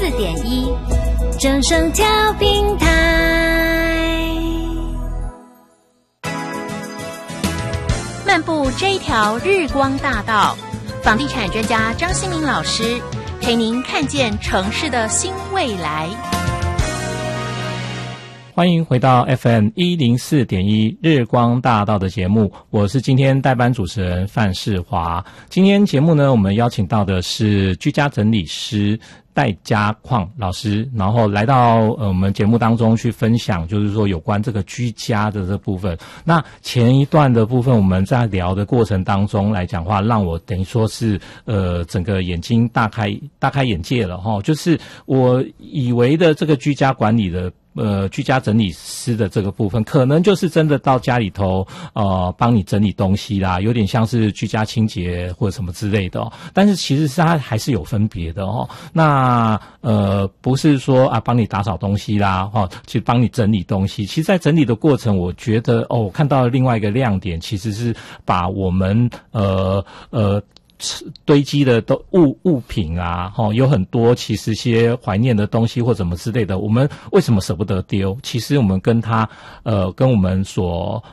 104.1正声调频台。漫步这一条日光大道，房地产专家张新民老师陪您看见城市的新未来。 欢迎回到 FM104.1 日光大道的节目，我是今天代班主持人范世华。今天节目呢，我们邀请到的是居家整理师戴家矿老师，然后来到我们节目当中去分享，就是说有关这个居家的这部分。那前一段的部分我们在聊的过程当中来讲话，让我等于说是整个眼睛大开眼界了齁，就是我以为的这个居家管理的居家整理师的这个部分，可能就是真的到家里头帮你整理东西啦，有点像是居家清洁或者什么之类的哦。但是其实它还是有分别的哦。那不是说帮你打扫东西啦，去帮你整理东西。其实在整理的过程，我觉得我看到了另外一个亮点，其实是把我们堆积的物品啊，有很多其实些怀念的东西或什么之类的，我们为什么舍不得丢？其实我们跟我们所